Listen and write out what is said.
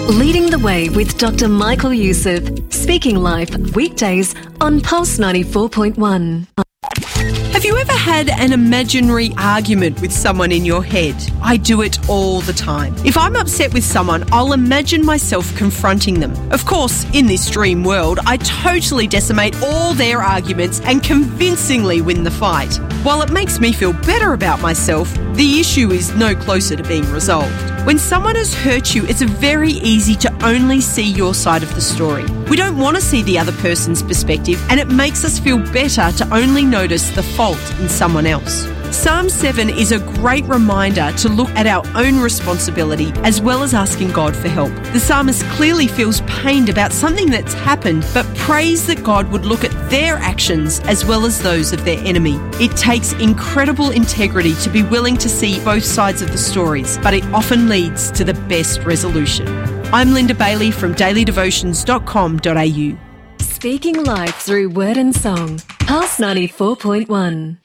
Leading the Way with Dr. Michael Youssef. Speaking Life, weekdays on Pulse 94.1. Have you ever had an imaginary argument with someone in your head? I do it all the time. If I'm upset with someone, I'll imagine myself confronting them. Of course, in this dream world, I totally decimate all their arguments and convincingly win the fight. While it makes me feel better about myself, the issue is no closer to being resolved. When someone has hurt you, it's very easy to only see your side of the story. We don't want to see the other person's perspective, and it makes us feel better to only notice the fault in someone else. Psalm 7 is a great reminder to look at our own responsibility as well as asking God for help. The psalmist clearly feels pained about something that's happened, but prays that God would look at their actions as well as those of their enemy. It takes incredible integrity to be willing to see both sides of the stories, but it often leads to the best resolution. I'm Linda Bailey from dailydevotions.com.au. Speaking Life through word and song. Pulse 94.1.